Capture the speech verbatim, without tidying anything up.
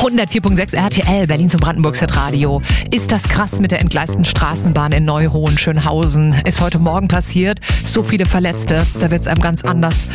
hundertvier Komma sechs R T L, Berlin zum Brandenburg-Hitradio. Ist das krass mit der entgleisten Straßenbahn in Neuhohen-Schönhausen? Ist heute Morgen passiert. So viele Verletzte, da wird's einem ganz anders.